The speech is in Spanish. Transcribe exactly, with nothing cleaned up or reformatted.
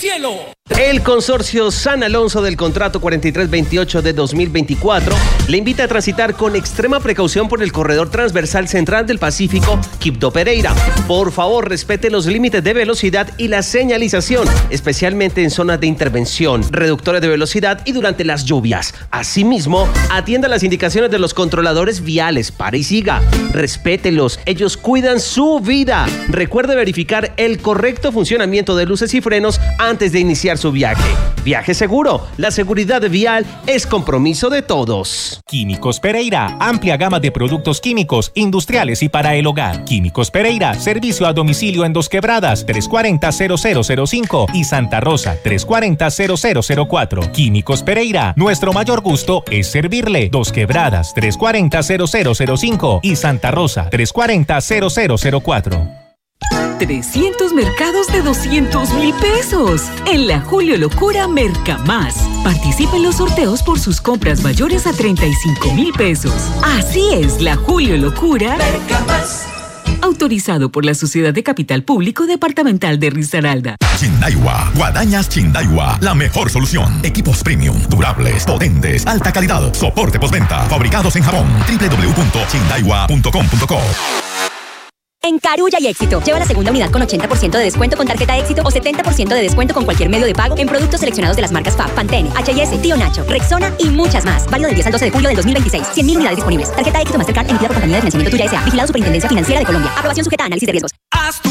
cielo. El consorcio San Alonso del contrato cuarenta y tres veintiocho de dos mil veinticuatro le invita a transitar con extrema precaución por el corredor transversal central del Pacífico, Quibdó Pereira. Por favor, respete los límites de velocidad y la señalización, especialmente en zonas de intervención, reductores de velocidad y durante las lluvias. Asimismo, atienda las indicaciones de los controladores viales. Pare y siga. Respételos. Ellos cuidan su vida. Recuerde verificar el correcto funcionamiento de luces y frenos antes de iniciar su viaje. Viaje seguro. La seguridad vial es compromiso de todos. Químicos Pereira. Amplia gama de productos químicos, industriales y para el hogar. Químicos Pereira. Servicio a domicilio en Dos Quebradas, tres cuarenta cero cero cero cinco y Santa Rosa, tres cuarenta cero cero cero cuatro. Químicos Pereira. Nuestro mayor gusto es servirle. Dos Quebradas, tres cuarenta cero cero cero cinco y Santa Rosa, tres cuarenta cero cero cero cuatro. trescientos mercados de doscientos mil pesos. En la Julio Locura Mercamás. Participe en los sorteos por sus compras mayores a treinta y cinco mil pesos. Así es, la Julio Locura Mercamás. Autorizado por la Sociedad de Capital Público Departamental de Risaralda. Chindaiwa, Guadañas Chindaiwa, la mejor solución. Equipos premium, durables, potentes, alta calidad, soporte postventa, fabricados en Japón. doble u doble u doble u punto chindaiwa punto com punto co. En Carulla y Éxito, lleva la segunda unidad con ochenta por ciento de descuento con tarjeta Éxito o setenta por ciento de descuento con cualquier medio de pago en productos seleccionados de las marcas Fab, Pantene, H y S, Tío Nacho, Rexona y muchas más. Válido del diez al doce de julio del dos mil veintiséis. cien mil unidades disponibles. Tarjeta Éxito Mastercard emitida por Compañía de Financiamiento Tuya S A. Vigilado Superintendencia Financiera de Colombia. Aprobación sujeta a análisis de riesgos. Haz tu